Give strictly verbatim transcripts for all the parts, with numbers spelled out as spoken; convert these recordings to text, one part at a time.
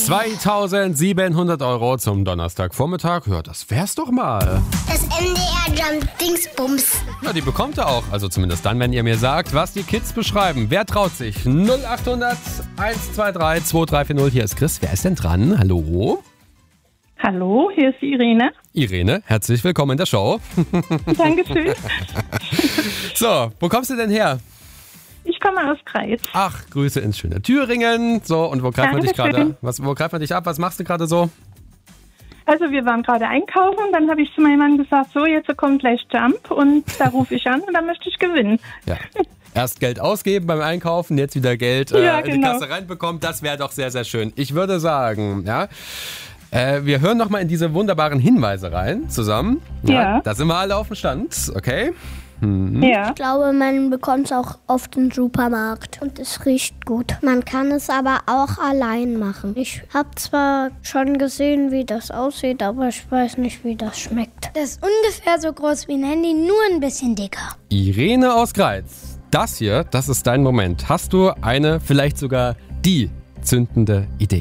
zweitausendsiebenhundert Euro zum Donnerstagvormittag. Ja, das wär's doch mal. Das M D R Jump Dingsbums. Ja, die bekommt ihr auch. Also zumindest dann, wenn ihr mir sagt, was die Kids beschreiben. Wer traut sich? null achthundert eins zwei drei zwei drei vier null. Hier ist Chris. Wer ist denn dran? Hallo? Hallo, hier ist die Irene. Irene, herzlich willkommen in der Show. Dankeschön. So, wo kommst du denn her? Ich komme aus Greiz. Ach, Grüße ins schöne Thüringen. So, und wo greift man dich Dankeschön. gerade? Was, wo greift man dich ab? Was machst du gerade so? Also wir waren gerade einkaufen, dann habe ich zu meinem Mann gesagt, so jetzt kommt gleich Jump und da rufe ich an und dann möchte ich gewinnen. Ja. Erst Geld ausgeben beim Einkaufen, jetzt wieder Geld äh, Ja, in die genau. Kasse reinbekommen. Das wäre doch sehr, sehr schön. Ich würde sagen, ja, äh, wir hören nochmal in diese wunderbaren Hinweise rein zusammen. Ja. Da sind wir alle auf dem Stand, okay? Ja. Ich glaube, man bekommt es auch oft im Supermarkt und es riecht gut. Man kann es aber auch allein machen. Ich habe zwar schon gesehen, wie das aussieht, aber ich weiß nicht, wie das schmeckt. Das ist ungefähr so groß wie ein Handy, nur ein bisschen dicker. Irene aus Greiz, das hier, das ist dein Moment. Hast du eine, vielleicht sogar die zündende Idee?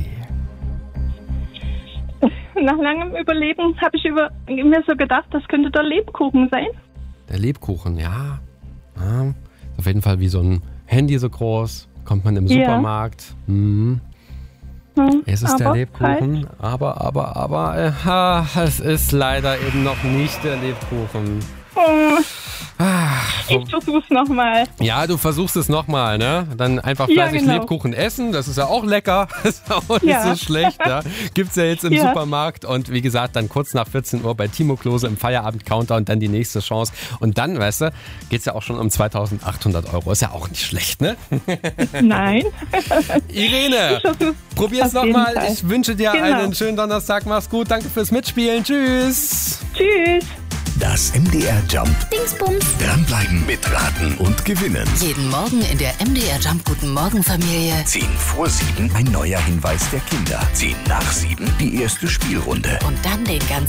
Nach langem Überleben habe ich über, mir so gedacht, das könnte der Lebkuchen sein. Der Lebkuchen, ja. ja. Auf jeden Fall wie so ein Handy so groß. Kommt man im Ja. Supermarkt. Mhm. Hm, Es ist der aber Lebkuchen, aber, aber, aber, äh, ha, es ist leider eben noch nicht der Lebkuchen. Halt. Ah, Oh, ich versuch's nochmal. ja, du versuchst es nochmal, ne? Dann einfach Ja, fleißig genau. Lebkuchen essen, das ist ja auch lecker, ist auch nicht Ja. so schlecht, ja? Gibt's ja jetzt im Ja. Supermarkt und wie gesagt, dann kurz nach vierzehn Uhr bei Timo Klose im Feierabend-Counter und dann die nächste Chance. Und dann, weißt du, geht's ja auch schon um zweitausendachthundert Euro, ist ja auch nicht schlecht, ne? Nein. Irene, Ich versuch's. probier's Auf jeden nochmal. Fall. Ich wünsche dir Genau. einen schönen Donnerstag. Mach's gut. Danke fürs Mitspielen. Tschüss. Tschüss. Das M D R Jump. Dingsbums. Dranbleiben, mitraten und gewinnen. Jeden Morgen in der M D R Jump Guten Morgen Familie. Zehn vor sieben ein neuer Hinweis der Kinder. Zehn nach sieben die erste Spielrunde. Und dann den ganzen